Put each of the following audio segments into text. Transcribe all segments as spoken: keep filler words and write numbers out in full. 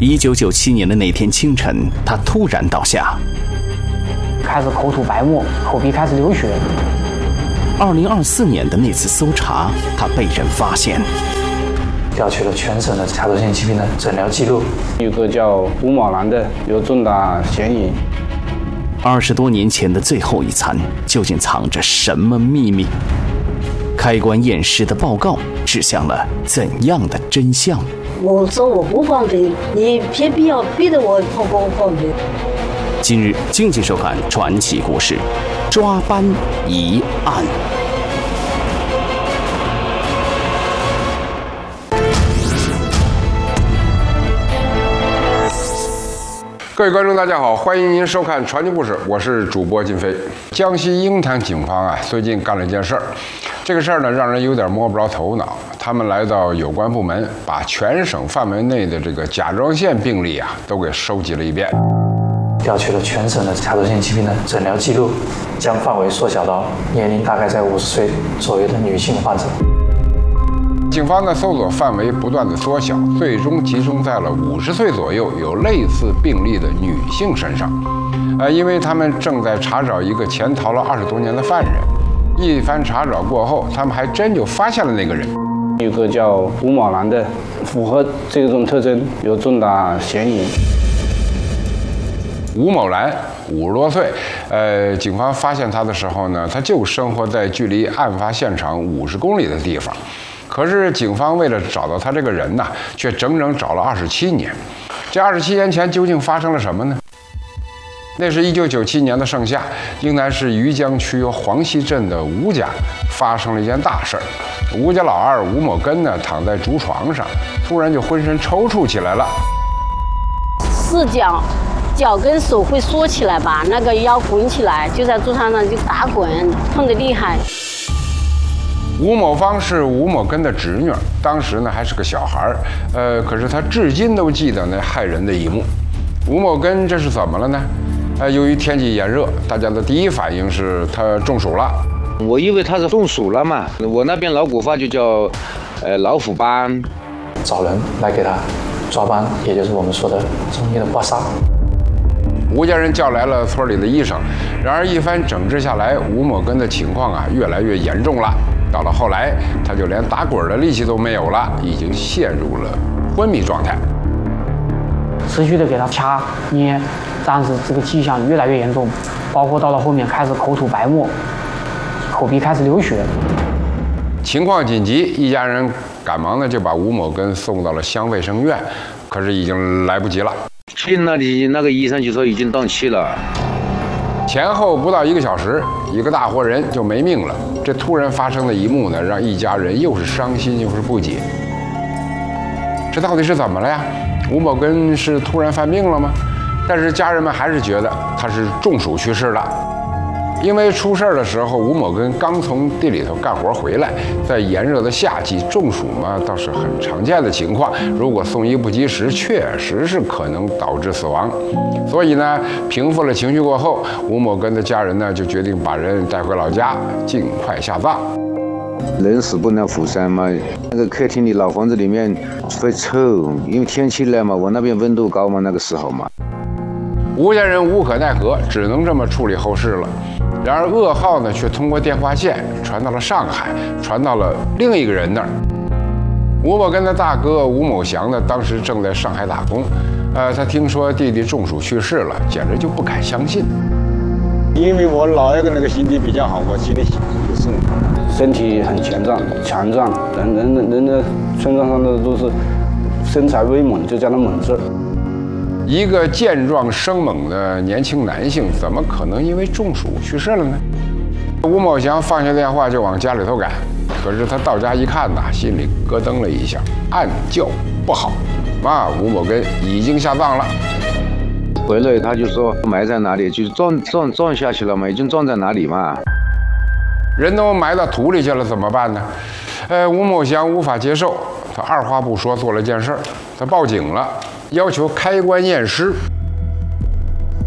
一九九七年的那天清晨，他突然倒下， 开始口吐白沫，口鼻开始流血。 二零二四年的那次搜查，他被人发现， 调取了全省的甲状腺疾病的诊疗记录， 有个叫吴某男的有重大嫌疑。 二十多年前的最后一餐究竟藏着什么秘密？开棺验尸的报告指向了怎样的真相？ 我说我不方便，你偏偏要逼得我不不方便。 今日敬请收看传奇故事《抓班疑案》。 各位观众，大家好，欢迎您收看传奇故事，我是主播金飞。江西鹰潭警方啊，最近干了一件事儿，这个事儿呢，让人有点摸不着头脑。他们来到有关部门，把全省范围内的这个甲状腺病例啊，都给收集了一遍。 调取了全省的甲状腺疾病的诊疗记录，将范围缩小到年龄大概在五十岁左右的女性患者。 警方的搜索范围不断的缩小，最终集中在了五十岁左右有类似病例的女性身上。呃，因为他们正在查找一个潜逃了二十多年的犯人。一番查找过后，他们还真就发现了那个人。 有个叫吴某男的，符合这种特征，有重大嫌疑。 吴某兰五十多岁，呃，警方发现他的时候呢，他就生活在距离案发现场五十公里的地方。可是警方为了找到他这个人呢，却整整找了二十七年。这二十七年前究竟发生了什么呢？那是一九九七年的盛夏，应该是余江区黄溪镇的吴家发生了一件大事儿。吴家老二吴某根呢，躺在竹床上，突然就浑身抽搐起来了。 四脚。脚跟手会缩起来吧，那个腰滚起来，就在桌上呢就打滚，痛得厉害。 吴某芳是吴某根的侄女，当时呢还是个小孩，呃，可是她至今都记得那骇人的一幕。吴某根这是怎么了呢？呃，由于天气炎热，大家的第一反应是他中暑了。 我以为他是中暑了嘛，我那边老古话就叫，呃，老虎斑。 找人来给他抓斑，也就是我们说的中医的刮痧。 吴家人叫来了村里的医生，然而一番诊治下来，吴某根的情况啊越来越严重了。到了后来，他就连打滚的力气都没有了，已经陷入了昏迷状态。 持续的给他掐捏，但是这个迹象越来越严重，包括到了后面开始口吐白沫，口鼻开始流血。 情况紧急，一家人赶忙的就把吴某根送到了乡卫生院，可是已经来不及了。 去那里，那个医生就说已经断气了。 前后不到一个小时，一个大活人就没命了。这突然发生的一幕呢，让一家人又是伤心又是不解。这到底是怎么了呀？吴某根是突然犯病了吗？但是家人们还是觉得他是中暑去世的。因为出事的时候，吴某根刚从地里头干活回来，在炎热的夏季中暑嘛，倒是很常见的情况。如果送医不及时，确实是可能导致死亡。所以呢，平复了情绪过后，吴某根的家人呢就决定把人带回老家，尽快下葬。 人死不能复生嘛，那个客厅里老房子里面会臭，因为天气热嘛，我那边温度高嘛，那个时候嘛。 吴家人无可奈何，只能这么处理后事了。然而噩耗呢，却通过电话线传到了上海，传到了另一个人那儿。吴某根的大哥吴某祥呢，当时正在上海打工，呃，他听说弟弟中暑去世了，简直就不敢相信。 因为我老一个那个身体比较好，我心里就是身体很强壮，强壮，人人人人的村庄上的都是身材威猛，就叫他猛字。 一个健壮生猛的年轻男性，怎么可能因为中暑去世了呢？吴某祥放下电话就往家里头赶，可是他到家一看呐，心里咯噔了一下，暗叫不好，妈，吴某根已经下葬了。 回来他就说埋在哪里，就是撞撞撞下去了嘛，已经撞在哪里嘛。 人都埋到土里去了，怎么办呢？呃，吴某祥无法接受，他二话不说做了件事儿，他报警了。要求开棺验尸。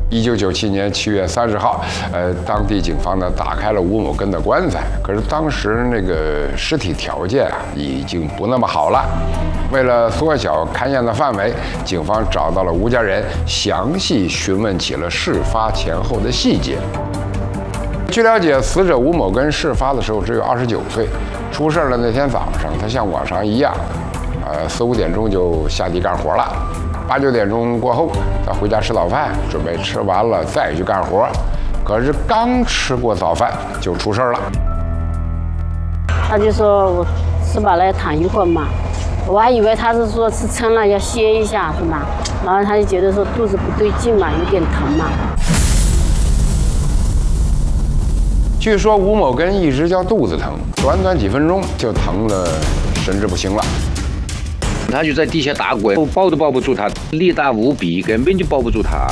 一九九七年七月三十号，呃，当地警方呢打开了吴某根的棺材，可是当时那个尸体条件啊已经不那么好了。为了缩小勘验的范围，警方找到了吴家人，详细询问起了事发前后的细节。据了解，死者吴某根事发的时候只有二十九岁，出事的那天早上，他像往常一样，呃，四五点钟就下地干活了。八九点钟过后，他回家吃早饭，准备吃完了再去干活。可是刚吃过早饭就出事了。 他就说我吃饱了要躺一会儿嘛，我还以为他是说吃撑了要歇一下是吧？然后他就觉得说肚子不对劲嘛，有点疼嘛。 据说吴某根一直叫肚子疼，短短几分钟就疼得神志不清了。 他就在地下打滚，抱都抱不住他，力大无比，根本就抱不住他。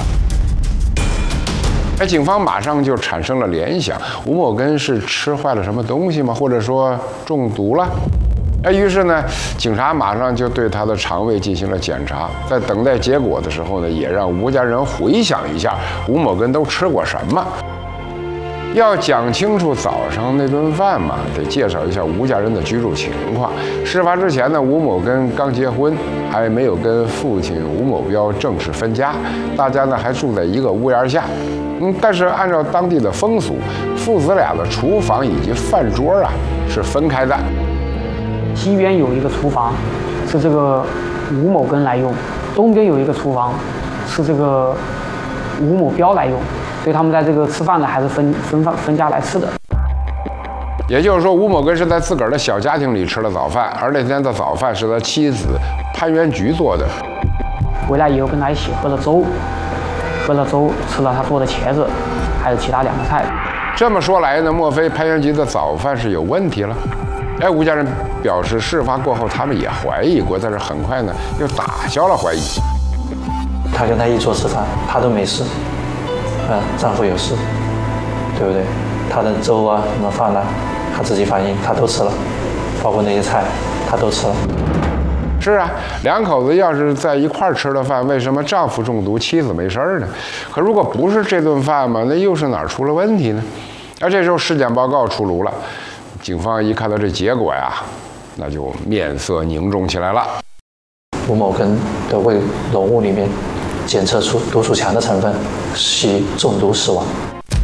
哎，警方马上就产生了联想，吴某根是吃坏了什么东西吗？或者说中毒了？哎，于是呢，警察马上就对他的肠胃进行了检查。在等待结果的时候呢，也让吴家人回想一下吴某根都吃过什么。要讲清楚早上那顿饭嘛，得介绍一下吴家人的居住情况。事发之前呢，吴某根刚结婚，还没有跟父亲吴某彪正式分家，大家呢还住在一个屋檐下。嗯，但是按照当地的风俗，父子俩的厨房以及饭桌啊是分开的。 西边有一个厨房，是这个吴某根来用；东边有一个厨房，是这个吴某彪来用。所以他们在这个吃饭呢，还是分分饭分家来吃的。 也就是说，吴某根是在自个儿的小家庭里吃了早饭，而那天的早饭是他妻子潘元菊做的。 回来以后跟他一起喝了粥，喝了粥，吃了他做的茄子，还有其他两个菜。 这么说来呢，莫非潘元菊的早饭是有问题了？哎，吴家人表示，事发过后他们也怀疑过，但是很快呢又打消了怀疑。 他跟他一桌吃饭，他都没事。嗯，丈夫有事，对不对？他的粥啊，什么饭啊，他自己反映，他都吃了，包括那些菜，他都吃了。 是啊，两口子要是在一块儿吃的饭，为什么丈夫中毒，妻子没事儿呢？可如果不是这顿饭嘛，那又是哪儿出了问题呢？而这时候尸检报告出炉了，警方一看到这结果呀，那就面色凝重起来了。 吴某根的胃溶物里面检测出毒鼠强的成分，系中毒死亡。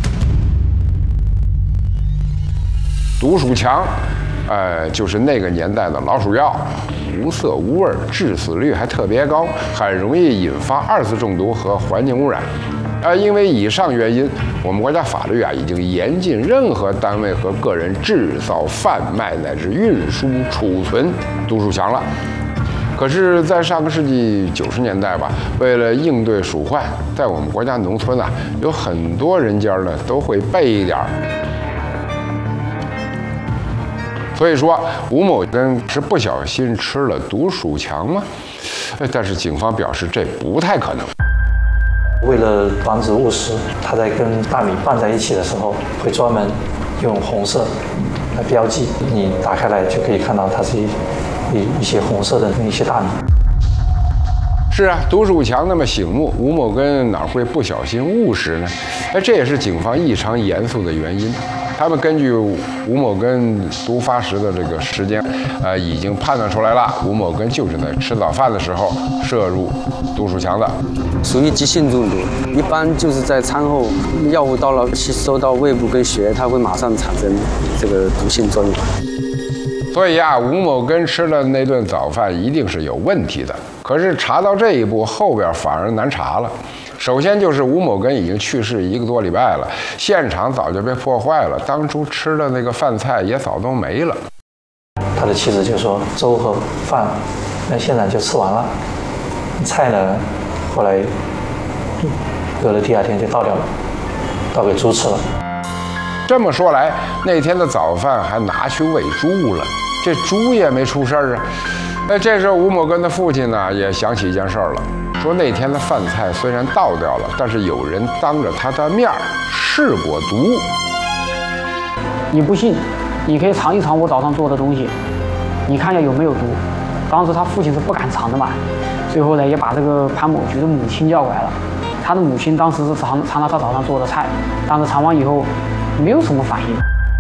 毒鼠强，呃，就是那个年代的老鼠药，无色无味，致死率还特别高，很容易引发二次中毒和环境污染。呃，因为以上原因，我们国家法律啊已经严禁任何单位和个人制造、贩卖乃至运输、储存毒鼠强了。可是，在上个世纪九十年代吧，为了应对鼠患，在我们国家农村啊，有很多人家呢都会备一点儿。所以说，吴某根是不小心吃了毒鼠强吗？但是警方表示这不太可能。 为了防止误食，他在跟大米拌在一起的时候，会专门用红色来标记。你打开来就可以看到它是一一一些红色的一些大米。 是啊，毒鼠强那么醒目，吴某根哪会不小心误食呢？哎，这也是警方异常严肃的原因。他们根据吴某根毒发时的这个时间，呃，已经判断出来了，吴某根就是在吃早饭的时候摄入毒鼠强的， 属于急性中毒。一般就是在餐后，药物到了吸收到胃部跟血液，它会马上产生这个毒性作用。 所以啊，吴某根吃的那顿早饭一定是有问题的。可是查到这一步，后边反而难查了。首先就是吴某根已经去世一个多礼拜了，现场早就被破坏了，当初吃的那个饭菜也早都没了。 他的妻子就说粥和饭，那现在就吃完了，菜呢，后来隔了第二天就倒掉了，倒给猪吃了。 这么说来，那天的早饭还拿去喂猪了，这猪也没出事儿啊。那这时候吴某根的父亲呢，也想起一件事儿了。说那天的饭菜虽然倒掉了，但是有人当着他的面试过毒。 你不信，你可以尝一尝我早上做的东西，你看一下有没有毒。当时他父亲是不敢尝的嘛，最后呢也把这个潘某菊的母亲叫过来了， 他的母亲当时是尝尝了他早上做的菜，但是尝完以后没有什么反应。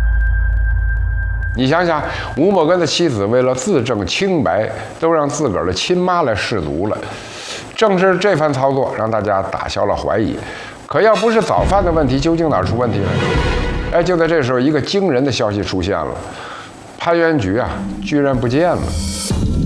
你想想，吴某根的妻子为了自证清白，都让自个儿的亲妈来试毒了。正是这番操作，让大家打消了怀疑。可要不是早饭的问题，究竟哪儿出问题了？哎，就在这时候，一个惊人的消息出现了：潘元菊啊，居然不见了。